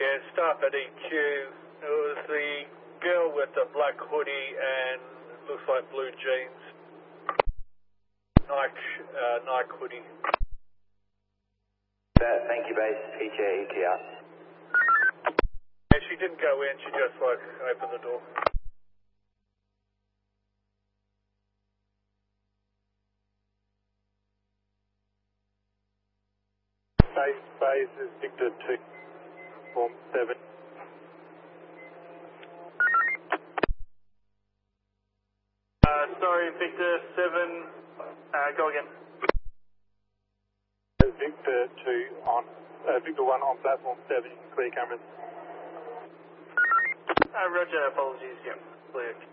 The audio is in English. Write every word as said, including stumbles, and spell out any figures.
Yeah, stop at E Q. It was the girl with the black hoodie and looks like blue jeans. Nike, uh, Nike hoodie. Uh, thank you, base. E J E Q out. Yeah, she didn't go in, she just like opened the door. Base, base is Victor two, form seven. Uh, sorry, Victor seven, uh, go again. Victor two on, uh, Victor one on platform seven, clear cameras. Uh, Roger, apologies, yep, clear.